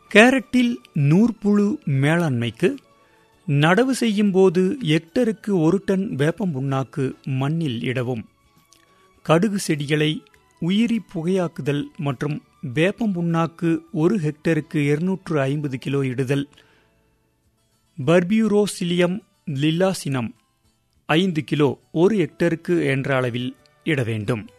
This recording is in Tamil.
கேரட்டில் நூற்புழு மேலாண்மைக்கு நடவு செய்யும் போது ஹெக்டருக்கு 1 டன் வேப்பம் புண்ணாக்கு மண்ணில் இடவும். கடுகு செடிகளை உயிரி புகையாக்குதல் மற்றும் வேப்பம் புண்ணாக்கு 1 ஹெக்டருக்கு 250 கிலோ இடுதல். பர்பியூரோசிலியம் லில்லாசினம் 5 கிலோ 1 ஹெக்டருக்கு என்ற அளவில் இட வேண்டும்.